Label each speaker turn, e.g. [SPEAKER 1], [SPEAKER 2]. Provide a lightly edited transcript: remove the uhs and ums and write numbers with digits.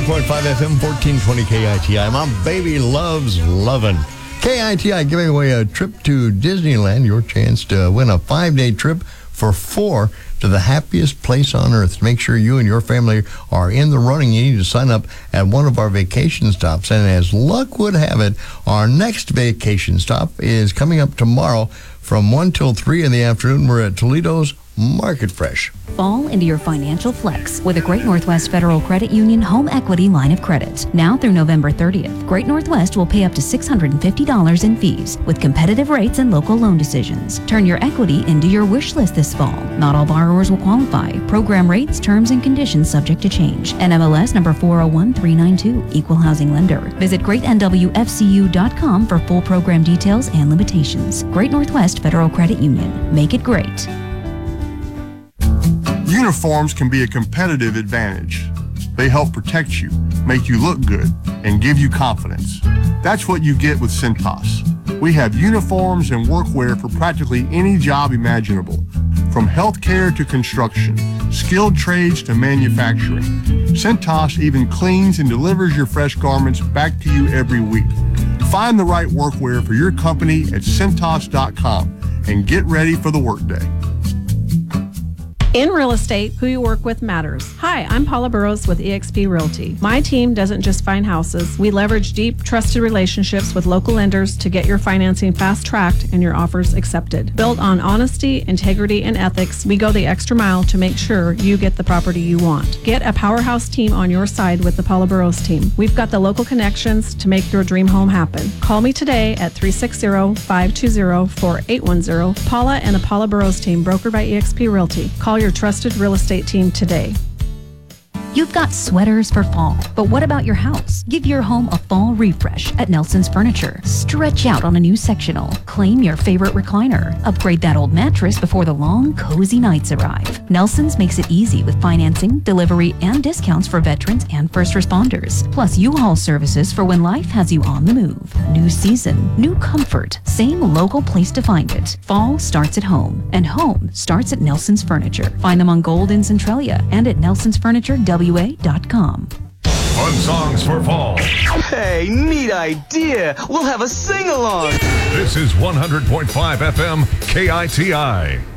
[SPEAKER 1] .5 FM, 1420 KITI. My baby loves lovin'. KITI giving away a trip to Disneyland. Your chance to win a 5-day trip for 4 to the happiest place on earth. To make sure you and your family are in the running, you need to sign up at one of our vacation stops. And as luck would have it, our next vacation stop is coming up tomorrow from 1 till 3 in the afternoon. We're at Toledo's Market Fresh.
[SPEAKER 2] Fall into your financial flex with a Great Northwest Federal Credit Union home equity line of credit. Now through November 30th, Great Northwest will pay up to $650 in fees with competitive rates and local loan decisions. Turn your equity into your wish list this fall. Not all borrowers will qualify. Program rates, terms, and conditions subject to change. NMLS number 401392, Equal Housing Lender. Visit greatnwfcu.com for full program details and limitations. Great Northwest Federal Credit Union. Make it great.
[SPEAKER 3] Uniforms can be a competitive advantage. They help protect you, make you look good, and give you confidence. That's what you get with Cintas. We have uniforms and workwear for practically any job imaginable, from healthcare to construction, skilled trades to manufacturing. Cintas even cleans and delivers your fresh garments back to you every week. Find the right workwear for your company at Cintas.com and get ready for the workday.
[SPEAKER 4] In real estate, who you work with matters. Hi, I'm Paula Burrows with eXp Realty. My team doesn't just find houses. We leverage deep, trusted relationships with local lenders to get your financing fast-tracked and your offers accepted. Built on honesty, integrity, and ethics, we go the extra mile to make sure you get the property you want. Get a powerhouse team on your side with the Paula Burrows team. We've got the local connections to make your dream home happen. Call me today at 360-520-4810. Paula and the Paula Burrows team, brokered by eXp Realty. Call your trusted real estate team today.
[SPEAKER 2] You've got sweaters for fall, but what about your house? Give your home a fall refresh at Nelson's Furniture. Stretch out on a new sectional. Claim your favorite recliner. Upgrade that old mattress before the long, cozy nights arrive. Nelson's makes it easy with financing, delivery, and discounts for veterans and first responders. Plus U-Haul services for when life has you on the move. New season, new comfort, same local place to find it. Fall starts at home, and home starts at Nelson's Furniture. Find them on Gold in Centralia and at nelsonsfurniturewa.com.
[SPEAKER 5] Fun songs for fall.
[SPEAKER 6] Hey, neat idea. We'll have a sing-along.
[SPEAKER 5] This is 100.5 FM KITI.